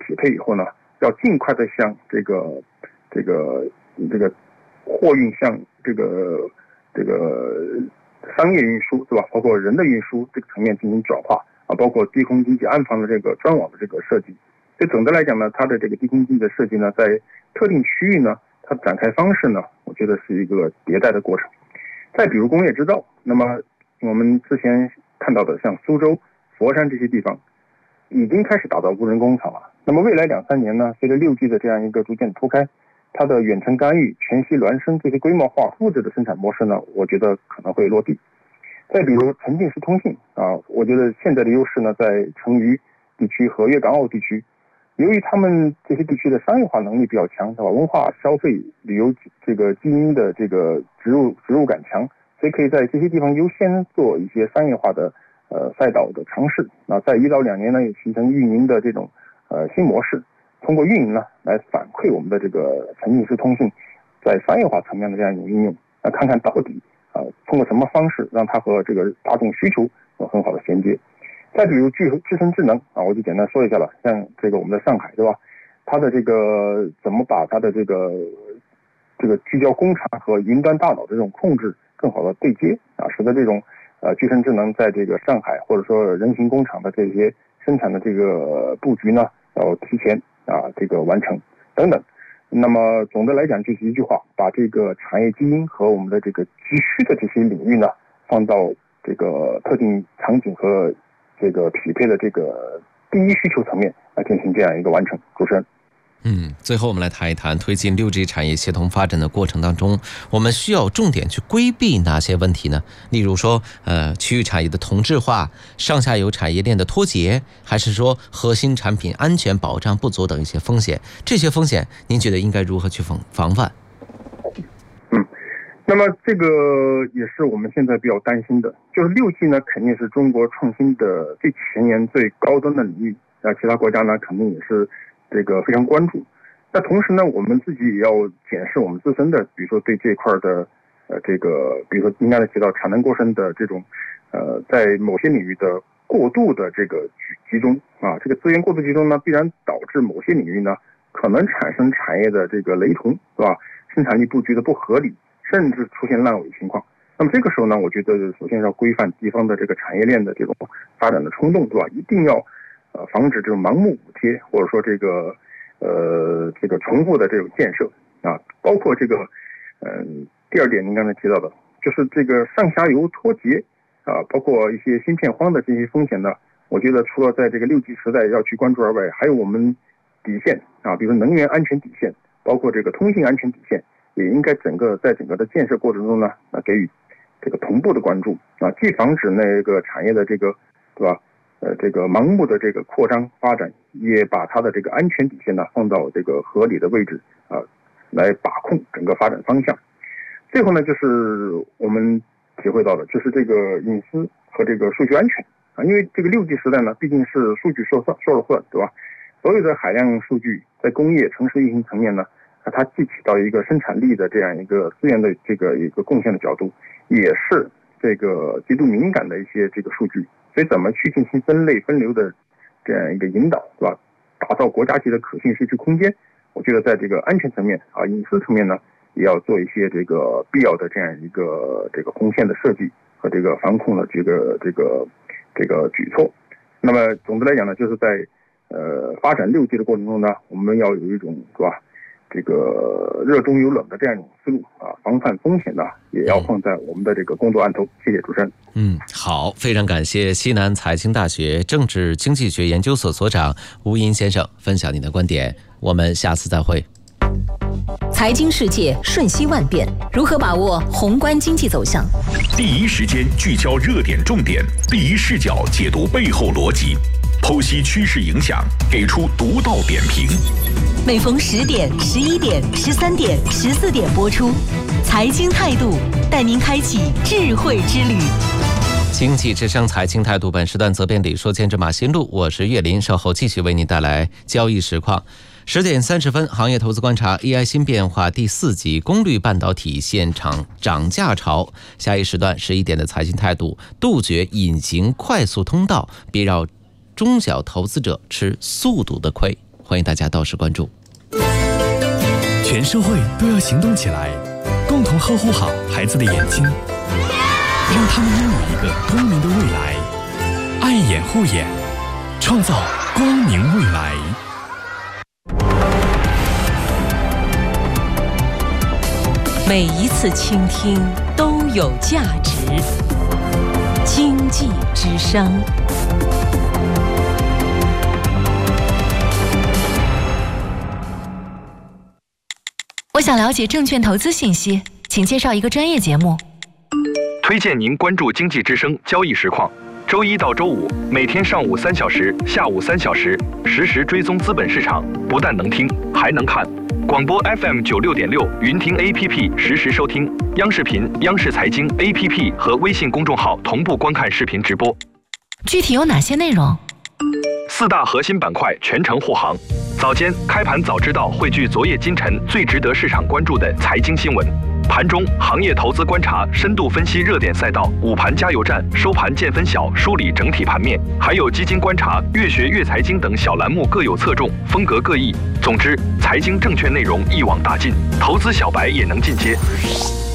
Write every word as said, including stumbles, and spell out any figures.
匹配以后呢，要尽快的向这个这个这个货运向这个这个商业运输，对吧？包括人的运输这个层面进行转化啊，包括低空经济安防的这个专网的这个设计。所以总的来讲呢，它的这个低空经济的设计呢，在特定区域呢，它展开方式呢，我觉得是一个迭代的过程。再比如工业制造，那么我们之前看到的像苏州、佛山这些地方，已经开始打造无人工厂了。那么未来两三年呢，随着六 G 的这样一个逐渐铺开，它的远程干预、全息孪生这些规模化复制的生产模式呢，我觉得可能会落地。再比如沉浸式通信啊，我觉得现在的优势呢，在成渝地区和粤港澳地区。由于他们这些地区的商业化能力比较强，对吧？文化消费、旅游这个基因的这个植入植入感强，所以可以在这些地方优先做一些商业化的呃赛道的尝试。那在一到两年呢，也形成运营的这种呃新模式，通过运营呢来反馈我们的这个沉浸式通信在商业化层面的这样一种应用，那看看到底啊、呃、通过什么方式让它和这个大众需求有很好的衔接。再比如具自身智能啊，我就简单说一下了。像这个我们的上海，对吧？它的这个怎么把它的这个这个聚焦工厂和云端大脑的这种控制更好的对接啊，使得这种呃具身智能在这个上海或者说人形工厂的这些生产的这个布局呢，要提前啊这个完成等等。那么总的来讲就是一句话，把这个产业基因和我们的这个急需的这些领域呢，放到这个特定场景和这个匹配的这个第一需求层面来进行这样一个完成。主持人， 嗯，最后我们来谈一谈推进 六 G 产业协同发展的过程当中，我们需要重点去规避哪些问题呢？例如说，呃，区域产业的同质化、上下游产业链的脱节，还是说核心产品安全保障不足等一些风险？这些风险，您觉得应该如何去防防范？ 嗯。那么这个也是我们现在比较担心的，就是六 G 呢肯定是中国创新的最前沿、最高端的领域，那其他国家呢肯定也是这个非常关注。那同时呢，我们自己也要检视我们自身的，比如说对这块的呃这个，比如说您刚才提到产能过剩的这种呃在某些领域的过度的这个集中啊，这个资源过度集中呢，必然导致某些领域呢可能产生产业的这个雷同，是吧？生产力布局的不合理，甚至出现烂尾情况。那么这个时候呢，我觉得首先要规范地方的这个产业链的这种发展的冲动，对吧？一定要呃防止这种盲目补贴，或者说这个呃这个重复的这种建设啊，包括这个嗯、呃、第二点您刚才提到的，就是这个上下游脱节啊，包括一些芯片荒的这些风险呢，我觉得除了在这个六 G 时代要去关注而外，还有我们底线啊，比如能源安全底线，包括这个通信安全底线，也应该整个在整个的建设过程中呢，啊给予这个同步的关注啊，既防止那个产业的这个对吧，呃这个盲目的这个扩张发展，也把它的这个安全底线呢放到这个合理的位置啊，来把控整个发展方向。最后呢，就是我们体会到的，就是这个隐私和这个数据安全啊，因为这个六 G 时代呢，毕竟是数据说算说了算，对吧？所有的海量数据在工业、城市运行层面呢，它既起到一个生产力的这样一个资源的这个一个贡献的角度，也是这个极度敏感的一些这个数据，所以怎么去进行分类分流的这样一个引导，对吧？打造国家级的可信数据空间，我觉得在这个安全层面啊、隐私层面呢，也要做一些这个必要的这样一个这个红线的设计和这个防控的这个这个这个举措。那么总的来讲呢，就是在呃发展六 G 的过程中呢，我们要有一种是吧？这个热中有冷的这样一种思路啊，防范风险呢，也要放在我们的这个工作案头。谢谢主持人。 嗯，好，非常感谢西南财经大学政治经济学研究所所长吴银先生分享您的观点，我们下次再会。 财经世界瞬息万变，如何把握宏观经济走向？ 第一时间聚焦热点重点，第一视角解读背后逻辑，剖析趋势影响，给出独到点评。 每逢十点、十一点、十三点、十四点播出，财经态度带您开启智慧之旅。 经济之声财经态度，本时段责编理说监制马新路，我是岳林，稍后继续为您带来交易实况。十点三十分，行业投资观察 A I 新变化第四集，功率半导体现场涨价潮。下一时段十一点的财经态度，杜绝隐形快速通道，别让中小投资者吃速度的亏。 欢迎大家到时关注。 全社会都要行动起来，共同呵护好孩子的眼睛，让他们拥有一个光明的未来。爱眼护眼，创造光明未来。 每一次倾听都有价值。经济之声。 我想了解证券投资信息，请介绍一个专业节目。 推荐您关注经济之声交易实况，周一到周五每天上午三小时、下午三小时，实时追踪资本市场，不但能听，还能看。广播 F M 九六点六，云听 A P P 实时收听，央视频、央视财经 A P P 和微信公众号同步观看视频直播。 具体有哪些内容？ 四大核心板块全程护航。早间开盘早知道汇聚昨夜今晨最值得市场关注的财经新闻。盘中行业投资观察，深度分析热点赛道，午盘加油站，收盘见分晓，梳理整体盘面，还有基金观察、越学越财经等小栏目各有侧重，风格各异。总之，财经证券内容一网打尽，投资小白也能进阶。